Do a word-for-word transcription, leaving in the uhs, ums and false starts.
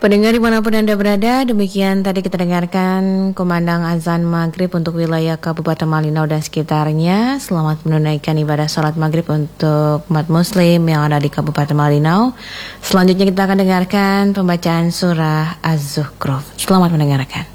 Pendengar dimanapun Anda berada, demikian tadi kita dengarkan kumandang azan maghrib untuk wilayah Kabupaten Malinau dan sekitarnya. Selamat menunaikan ibadah sholat maghrib untuk umat muslim yang ada di Kabupaten Malinau. Selanjutnya kita akan dengarkan pembacaan surah Az-Zukhruf. Selamat mendengarkan.